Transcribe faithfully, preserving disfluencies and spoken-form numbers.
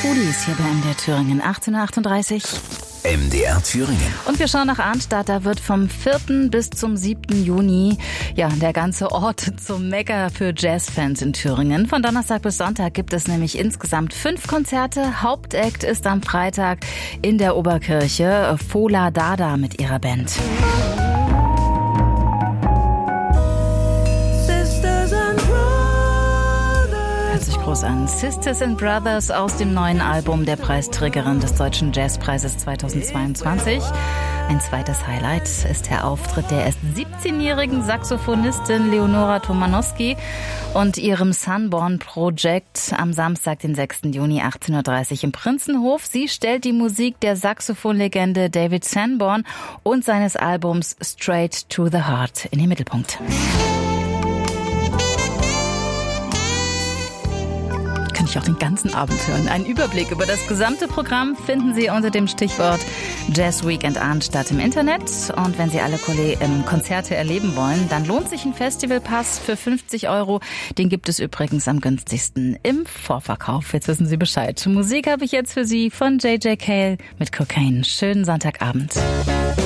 Foodies hier bei M D R Thüringen, achtzehn Uhr achtunddreißig. M D R Thüringen. Und wir schauen nach Arnstadt. Da wird vom vierten bis zum siebten Juni ja der ganze Ort zum Mekka für Jazzfans in Thüringen. Von Donnerstag bis Sonntag gibt es nämlich insgesamt fünf Konzerte. Hauptakt ist am Freitag in der Oberkirche Fola Dada mit ihrer Band. Hört sich groß an. Sisters and Brothers aus dem neuen Album der Preisträgerin des Deutschen Jazzpreises zweitausendzweiundzwanzig. Ein zweites Highlight ist der Auftritt der erst siebzehnjährigen Saxophonistin Leonora Tomanowski und ihrem Sunborn Project am Samstag, den sechsten Juni, achtzehn Uhr dreißig im Prinzenhof. Sie stellt die Musik der Saxophonlegende David Sanborn und seines Albums Straight to the Heart in den Mittelpunkt. Kann ich auch den ganzen Abend hören. Einen Überblick über das gesamte Programm finden Sie unter dem Stichwort Jazz Weekend Arnstadt im Internet. Und wenn Sie alle Konzerte erleben wollen, dann lohnt sich ein Festivalpass für fünfzig Euro. Den gibt es übrigens am günstigsten im Vorverkauf. Jetzt wissen Sie Bescheid. Musik habe ich jetzt für Sie von J J Cale mit Cocaine. Schönen Sonntagabend.